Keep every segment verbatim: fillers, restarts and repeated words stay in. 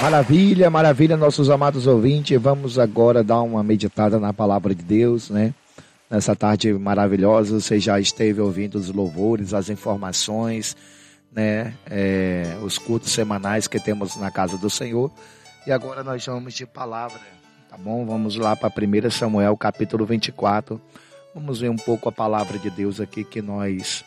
Maravilha, maravilha, nossos amados ouvintes. Vamos agora dar uma meditada na palavra de Deus, né? Nessa tarde maravilhosa, você já esteve ouvindo os louvores, as informações, né? É, os cultos semanais que temos na casa do Senhor. E agora nós vamos de palavra, tá bom? Vamos lá para primeiro Samuel, capítulo vinte e quatro. Vamos ver um pouco a palavra de Deus aqui que nós...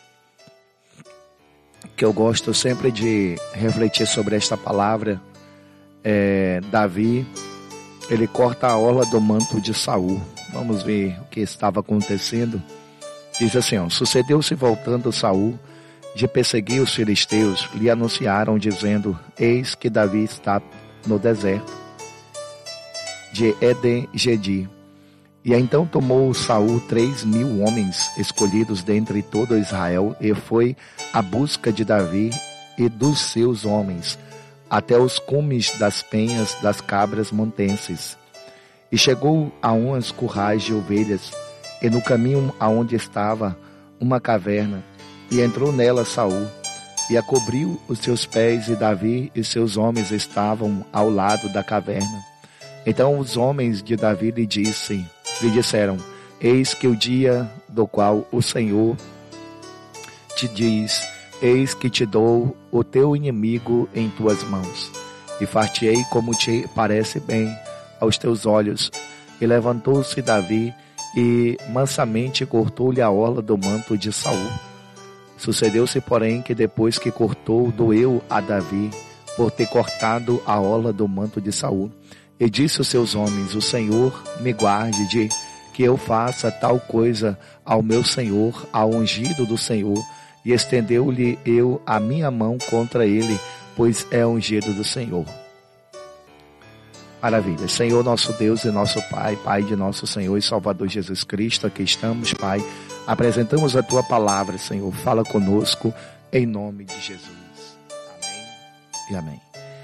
que eu gosto sempre de refletir sobre esta palavra. É, Davi, ele corta a orla do manto de Saul. Vamos ver o que estava acontecendo. Diz assim, ó, sucedeu-se voltando Saul de perseguir os filisteus, lhe anunciaram dizendo, eis que Davi está no deserto de Eden-Gedi. E então tomou Saul três mil homens escolhidos dentre todo Israel e foi à busca de Davi e dos seus homens até os cumes das penhas das cabras montenses. E chegou a umas currais de ovelhas, e no caminho aonde estava uma caverna, e entrou nela Saul, e a cobriu os seus pés, e Davi e seus homens estavam ao lado da caverna. Então os homens de Davi lhe dissem, lhe disseram, eis que o dia do qual o Senhor te diz, eis que te dou o teu inimigo em tuas mãos, e far-te-ei como te parece bem aos teus olhos. E levantou-se Davi, e mansamente cortou-lhe a orla do manto de Saul. Sucedeu-se, porém, que depois que cortou, doeu a Davi, por ter cortado a orla do manto de Saul. E disse aos seus homens, o Senhor me guarde de que eu faça tal coisa ao meu Senhor, ao ungido do Senhor. E estendeu-lhe eu a minha mão contra ele, pois é ungido do Senhor. Maravilha. Senhor nosso Deus e nosso Pai, Pai de nosso Senhor e Salvador Jesus Cristo, aqui estamos, Pai. Apresentamos a Tua palavra, Senhor. Fala conosco, em nome de Jesus. Amém e amém.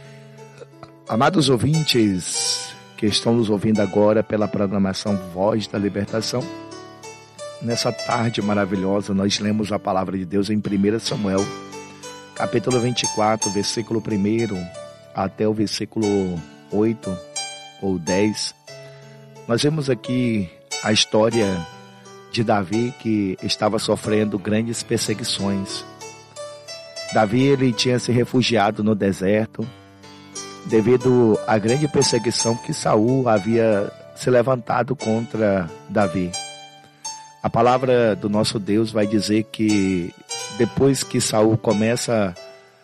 Amados ouvintes que estão nos ouvindo agora pela programação Voz da Libertação, nessa tarde maravilhosa, nós lemos a palavra de Deus em primeiro Samuel, capítulo vinte e quatro, versículo um até o versículo oito ou dez. Nós vemos aqui a história de Davi, que estava sofrendo grandes perseguições. Davi, ele tinha se refugiado no deserto, devido à grande perseguição que Saul havia se levantado contra Davi. A palavra do nosso Deus vai dizer que depois que Saul começa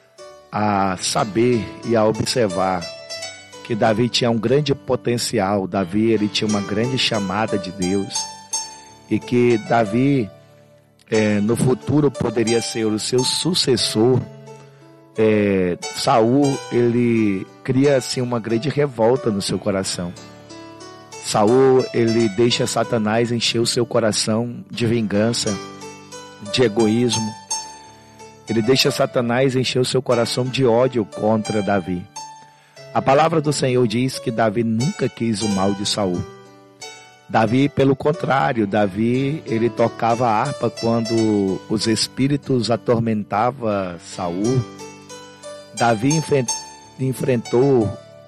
a saber e a observar que Davi tinha um grande potencial, Davi ele tinha uma grande chamada de Deus, e que Davi é, no futuro poderia ser o seu sucessor, é, Saul ele cria assim uma grande revolta no seu coração. Saul, ele deixa Satanás encher o seu coração de vingança, de egoísmo. Ele deixa Satanás encher o seu coração de ódio contra Davi. A palavra do Senhor diz que Davi nunca quis o mal de Saul. Davi, pelo contrário, Davi, ele tocava a harpa quando os espíritos atormentavam Saul. Davi enfrentou